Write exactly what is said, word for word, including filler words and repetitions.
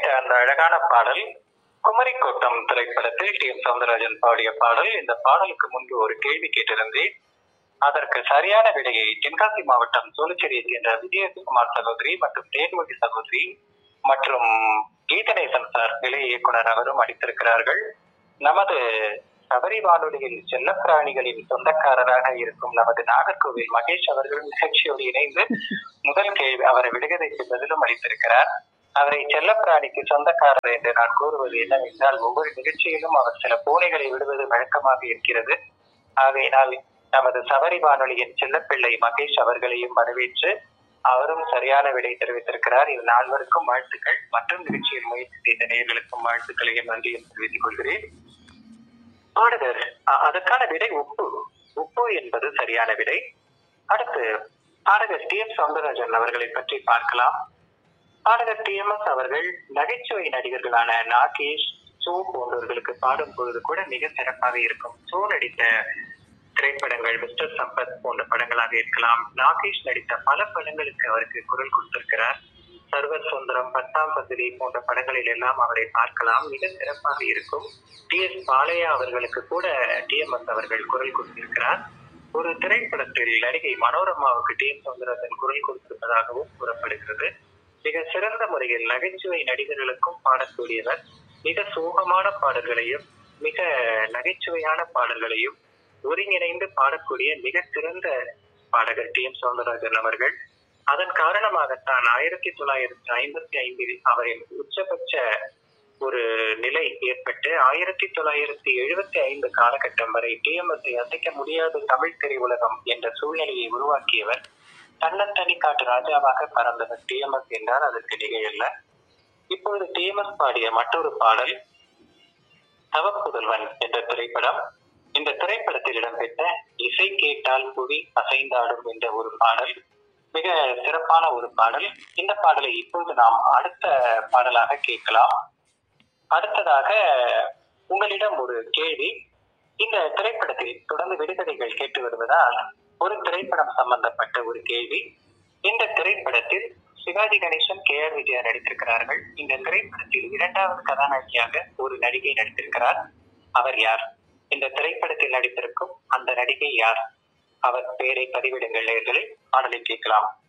கேட்ட அந்த அழகான பாடல் குமரி கோட்டம் திரைப்படத்தில் டி எம் சௌந்தரராஜன் பாடிய பாடல். இந்த பாடலுக்கு முன்பு ஒரு கேள்வி கேட்டிருந்தேன். அதற்கு சரியான விடையை தென்காசி மாவட்டம் சோழச்சேரியை சேர்ந்த விஜயகுமார் சகோதரி மற்றும் தேன்மொழி சகோதரி மற்றும் கீதநேசன் சார் நிலைய இயக்குனர் அவரும் அளித்திருக்கிறார்கள். நமது சபரி வானொலியில் செல்ல பிராணிகளின் சொந்தக்காரராக இருக்கும் நமது நாகர்கோவில் மகேஷ் அவர்கள் நிகழ்ச்சியோடு இணைந்து முதல் கேள்வி அவரை விடுகதைக்கு பதிலும் அளித்திருக்கிறார். அவரை செல்ல பிராணிக்கு சொந்தக்காரர் என்று நான் கூறுவது என்னவென்றால், ஒவ்வொரு நிகழ்ச்சியிலும் அவர் சில பூனைகளை விடுவது வழக்கமாக இருக்கிறது. ஆகையினால் நமது சபரி வானொலியின் செல்லப்பிள்ளை மகேஷ் அவர்களையும் வரவேற்று அவரும் சரியான விடை தெரிவித்திருக்கிறார். இது நால்வருக்கும் வாழ்த்துக்கள் மற்றும் நிகழ்ச்சியில் முயற்சி செய்த நேயர்களுக்கும் வாழ்த்துக்களையும் நன்றியும் தெரிவித்துக் கொள்கிறேன். பாடகர் அதற்கான விடை உப்பு. உப்பு என்பது சரியான விடை. அடுத்து பாடகர் டி எம் சௌந்தரராஜன் அவர்களை பற்றி பார்க்கலாம். பாடகர் டி எம் எஸ் அவர்கள் நகைச்சுவை நடிகர்களான நாகேஷ், சோ போன்றவர்களுக்கு பாடும் பொழுது கூட மிக சிறப்பாக இருக்கும். சோ நடித்த திரைப்படங்கள் மிஸ்டர் சம்பத் போன்ற படங்களாக இருக்கலாம். நாகேஷ் நடித்த பல படங்களுக்கு அவருக்கு குரல் கொடுத்திருக்கிறார். சர்வர் சுந்தரம், பத்தாம் பகுதி போன்ற படங்களில் எல்லாம் அவரை பார்க்கலாம். மிக சிறப்பாக இருக்கும். டி எஸ் பாலையா அவர்களுக்கு கூட டி எம் எஸ் அவர்கள் குரல் கொடுத்திருக்கிறார். ஒரு திரைப்படத்தில் நடிகை மனோரமாவுக்கு டி எம் சௌந்தரராஜன் குரல் கொடுத்திருப்பதாகவும் கூறப்படுகிறது. மிக சிறந்த முறையில் நகைச்சுவை நடிகர்களுக்கும் பாடக்கூடியவர். மிக சோகமான பாடல்களையும் மிக நகைச்சுவையான பாடல்களையும் ஒருங்கிணைந்து பாடக்கூடிய மிக சிறந்த பாடகர் டி எம் சௌந்தரராஜன் அவர்கள். அதன் காரணமாகத்தான் ஆயிரத்தி தொள்ளாயிரத்தி ஐம்பத்தி ஐந்தில் அவரின் உச்சபட்ச ஒரு நிலை ஏற்பட்டு ஆயிரத்தி தொள்ளாயிரத்தி எழுபத்தி ஐந்து காலகட்டம் வரை டி எம் எஸ் அசைக்க முடியாத தமிழ் திரையுலகம் என்ற சூழ்நிலையை உருவாக்கியவர். தன்னந்தனி காட்டு ராஜாவாக பறந்தவர் டி எம் எஸ் என்றால் அதற்கு நிகழல்ல. இப்பொழுது டி எம் எஸ் பாடிய மற்றொரு பாடல் தவப்புதல்வன் என்ற திரைப்படம். இந்த திரைப்படத்தில் இடம்பெற்ற இசை கேட்டால் புவி அசைந்தாடும் என்ற ஒரு பாடல் மிக சிறப்பான ஒரு பாடல். இந்த பாடலை இப்போது நாம் அடுத்த பாடலாக கேட்கலாம். அடுத்ததாக உங்களிடம் ஒரு கேள்வி. இந்த திரைப்படத்தில் தொடர்ந்து விடுகதைகள் கேட்டு வருவதால் ஒரு திரைப்படம் சம்பந்தப்பட்ட ஒரு கேள்வி. இந்த திரைப்படத்தில் சிவாஜி கணேசன், கே ஆர் விஜயா நடித்திருக்கிறார்கள். இந்த திரைப்படத்தில் இரண்டாவது கதாநாயகியாக ஒரு நடிகை நடித்திருக்கிறார். அவர் யார்? இந்த திரைப்படத்தில் நடித்திருக்கும் அந்த நடிகை யார்? அவர் பெயரை பதிவிடுங்கள் நேயர்களே. பாடலை கேட்கலாம்.